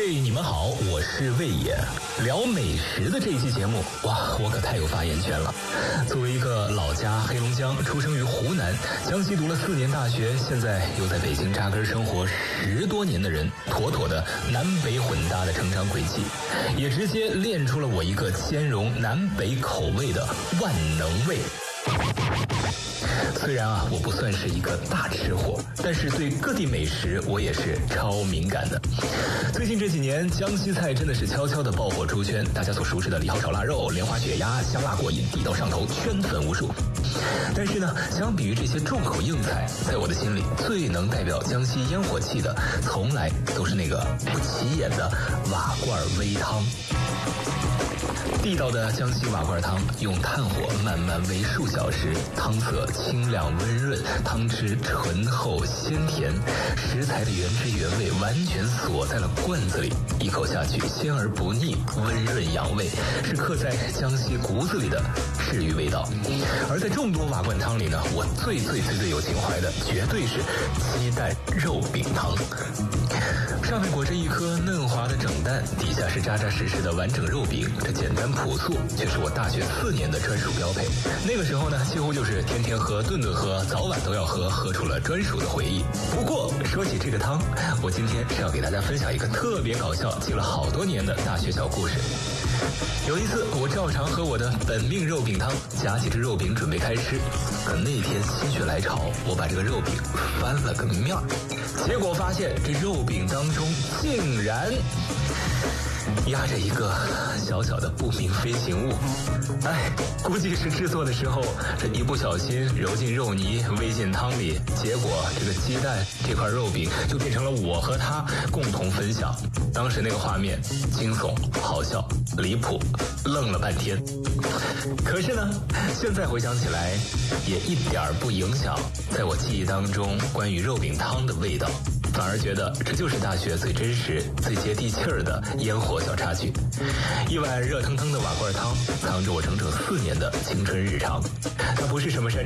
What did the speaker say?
位你们好，我是魏野。聊美食的这一期节目，哇，我可太有发言权了。作为一个老家黑龙江，出生于湖南，江西读了4年大学，现在又在北京扎根生活10多年的人，妥妥的南北混搭的成长轨迹，也直接练出了我一个兼容南北口味的万能味。虽然我不算是一个大吃货，但是对各地美食我也是超敏感的。最近这几年，江西菜真的是悄悄的爆火出圈，大家所熟知的李豪炒腊肉、莲花血鸭、香辣过瘾、地道上头，圈粉无数。但是呢，相比于这些重口硬菜，在我的心里最能代表江西烟火气的，从来都是那个不起眼的瓦罐煨汤。地道的江西瓦罐汤，用炭火慢慢煨数小时，汤色清亮温润，汤汁醇厚鲜甜，食材的原汁原味完全锁在了罐子里，一口下去鲜而不腻，温润养胃，是刻在江西骨子里的治愈味道。而在众多瓦罐汤里呢，我最有情怀的，绝对是鸡蛋肉饼汤。上面裹着一颗嫩滑的整蛋，底下是扎扎实实的完整肉饼，这简单朴素，却是我大学4年的专属标配。那个时候呢，几乎就是天天喝、顿顿喝，早晚都要喝，喝出了专属的回忆。不过说起这个汤，我今天是要给大家分享一个特别搞笑、记了好多年的大学小故事。有一次，我照常喝我的本命肉饼汤，夹起这肉饼准备开吃，可那天心血来潮，我把这个肉饼翻了个面儿，结果发现这肉饼当中竟然压着一个小小的不明飞行物。估计是制作的时候这一不小心揉进肉泥煨进汤里，结果这个鸡蛋这块肉饼就变成了我和他共同分享。当时那个画面惊悚、好笑、离谱，愣了半天。可是呢，现在回想起来也一点不影响在我记忆当中关于肉饼汤的味道，反而觉得这就是大学最真实、最接地气儿的烟火小插曲。一碗热腾腾的瓦罐汤，藏着我整整4年的青春日常。它不是什么山